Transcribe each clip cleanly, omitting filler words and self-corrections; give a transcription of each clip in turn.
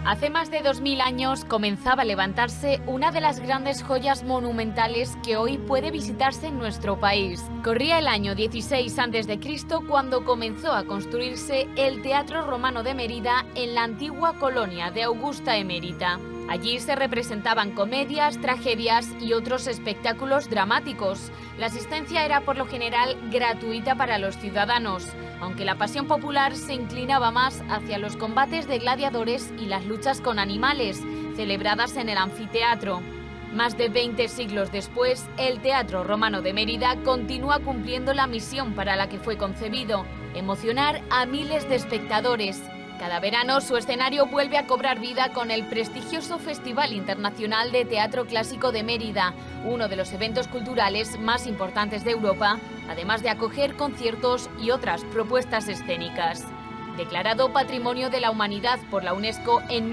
Hace más de 2000 años comenzaba a levantarse una de las grandes joyas monumentales que hoy puede visitarse en nuestro país. Corría el año 16 a.C. cuando comenzó a construirse el Teatro Romano de Mérida en la antigua colonia de Augusta Emérita. Allí se representaban comedias, tragedias y otros espectáculos dramáticos. La asistencia era por lo general gratuita para los ciudadanos, aunque la pasión popular se inclinaba más hacia los combates de gladiadores y las luchas con animales, celebradas en el anfiteatro. Más de 20 siglos después, el Teatro Romano de Mérida continúa cumpliendo la misión para la que fue concebido: emocionar a miles de espectadores. Cada verano su escenario vuelve a cobrar vida con el prestigioso Festival Internacional de Teatro Clásico de Mérida, uno de los eventos culturales más importantes de Europa, además de acoger conciertos y otras propuestas escénicas. Declarado Patrimonio de la Humanidad por la UNESCO en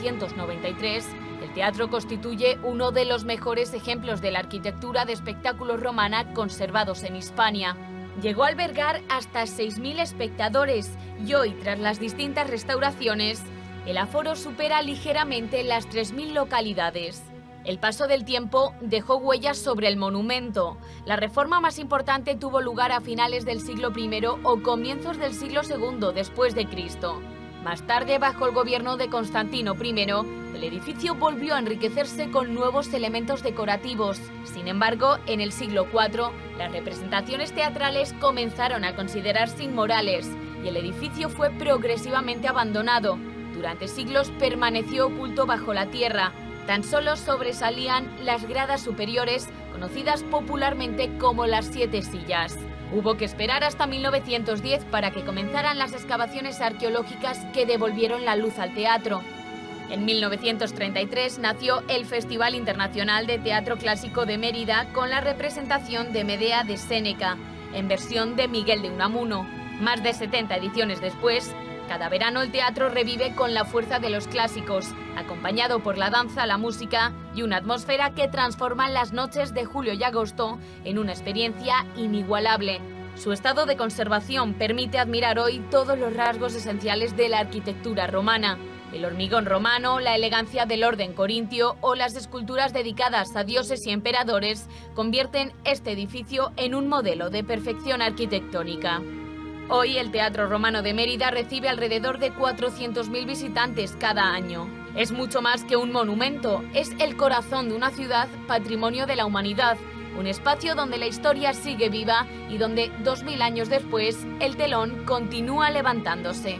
1993, el teatro constituye uno de los mejores ejemplos de la arquitectura de espectáculos romana conservados en Hispania. Llegó a albergar hasta 6.000 espectadores y hoy, tras las distintas restauraciones, el aforo supera ligeramente las 3.000 localidades. El paso del tiempo dejó huellas sobre el monumento. La reforma más importante tuvo lugar a finales del siglo I o comienzos del siglo II después de Cristo. Más tarde, bajo el gobierno de Constantino I, el edificio volvió a enriquecerse con nuevos elementos decorativos. Sin embargo, en el siglo IV, las representaciones teatrales comenzaron a considerarse inmorales y el edificio fue progresivamente abandonado. Durante siglos permaneció oculto bajo la tierra. Tan solo sobresalían las gradas superiores, conocidas popularmente como las 7 sillas. Hubo que esperar hasta 1910 para que comenzaran las excavaciones arqueológicas que devolvieron la luz al teatro. En 1933 nació el Festival Internacional de Teatro Clásico de Mérida con la representación de Medea de Séneca, en versión de Miguel de Unamuno. Más de 70 ediciones después, cada verano el teatro revive con la fuerza de los clásicos, acompañado por la danza, la música y una atmósfera que transforma las noches de julio y agosto en una experiencia inigualable. Su estado de conservación permite admirar hoy todos los rasgos esenciales de la arquitectura romana: el hormigón romano, la elegancia del orden corintio o las esculturas dedicadas a dioses y emperadores convierten este edificio en un modelo de perfección arquitectónica. Hoy el Teatro Romano de Mérida recibe alrededor de 400.000 visitantes cada año. Es mucho más que un monumento, es el corazón de una ciudad patrimonio de la humanidad, un espacio donde la historia sigue viva y donde 2000 años después el telón continúa levantándose.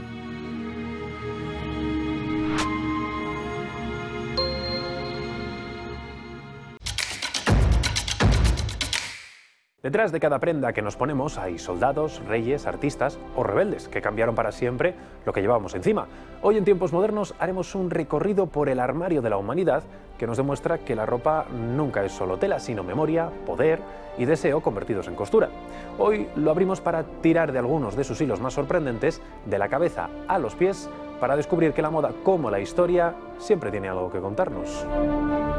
Detrás de cada prenda que nos ponemos hay soldados, reyes, artistas o rebeldes que cambiaron para siempre lo que llevábamos encima. Hoy, en tiempos modernos, haremos un recorrido por el armario de la humanidad que nos demuestra que la ropa nunca es solo tela, sino memoria, poder y deseo convertidos en costura. Hoy lo abrimos para tirar de algunos de sus hilos más sorprendentes, de la cabeza a los pies, para descubrir que la moda, como la historia, siempre tiene algo que contarnos.